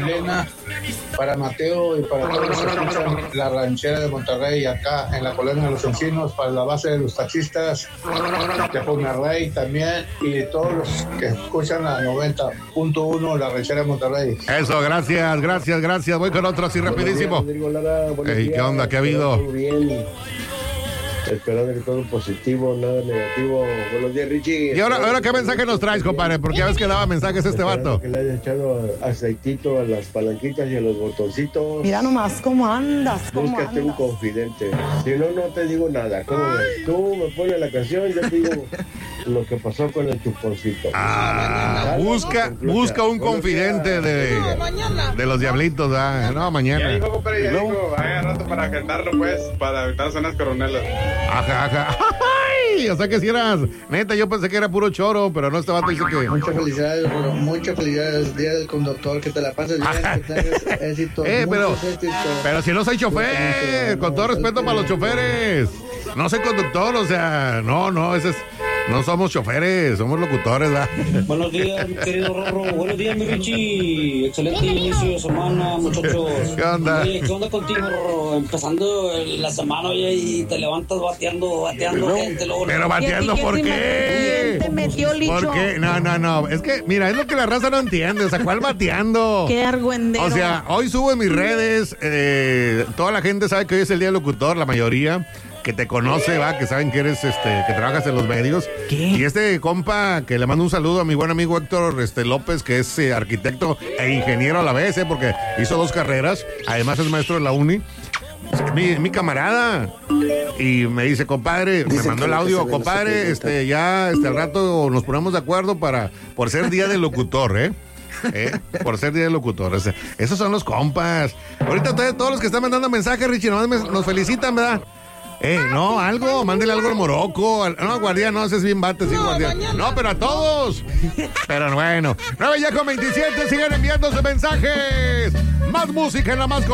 Elena, para Mateo y para todos los que escuchan la ranchera de Monterrey acá en la colonia de los Encinos, para la base de los taxistas de Monterrey también y todos los que escuchan la 90.1 la ranchera de Monterrey. Eso, gracias. Voy con otro así rapidísimo. ¿Qué onda? ¿Qué ha habido? Muy bien. Esperando que todo positivo, nada negativo. Buenos días, Richie. ¿Y ahora qué mensaje nos traes, compadre? Porque ya ves que daba mensajes este vato. Que le haya echado aceitito a las palanquitas y a los botoncitos. Mira nomás cómo andas. Búscate un confidente. Si no, no te digo nada. ¿Cómo ves? Tú me pones la canción y yo te digo lo que pasó con el chuponcito. Busca un confidente de los diablitos. No, mañana. Ya dijo, compadre, ya dijo. Vaya rato para cantarlo, pues, para evitar zonas coronelas. Ajá. ¡Ay! O sea que si eras, neta, yo pensé que era puro choro, pero no, este vato dice que... Muchas felicidades, Día del Conductor, que te la pases bien, que tengas éxito. Pero si no soy chofer, con todo respeto para los choferes. No soy conductor, o sea, no, ese es... No somos choferes, somos locutores, ¿verdad? Buenos días, mi querido Rorro. Buenos días, mi Richie. Excelente inicio de semana, muchachos. ¿Qué onda? Oye, ¿qué onda contigo, Rorro? Empezando la semana, oye, y te levantas bateando gente. Luego, pero bateando, ¿por qué? Te metió licho. ¿Por qué? No. Es que, mira, es lo que la raza no entiende. O sea, ¿cuál bateando? Qué argüendero. O sea, hoy subo en mis redes. Toda la gente sabe que hoy es el Día del Locutor, la mayoría. Que te conoce, va, que saben que eres, que trabajas en los medios. ¿Qué? Y este compa, que le mando un saludo a mi buen amigo Héctor López, que es arquitecto e ingeniero a la vez, porque hizo 2 carreras, además es maestro de la uni. Mi camarada. Y me dice, compadre, me mandó el audio, compadre, al rato nos ponemos de acuerdo por ser Día del Locutor, por ser Día del Locutor. Esos son los compas. Ahorita todos los que están mandando mensajes, Richie, nos felicitan, ¿verdad? Mándele algo al Morocco. No, Guardián, no, ese es bien bate, sí, Guardián. No, pero a todos. Pero bueno, 9:27, sigan enviando sus mensajes. Más música en la más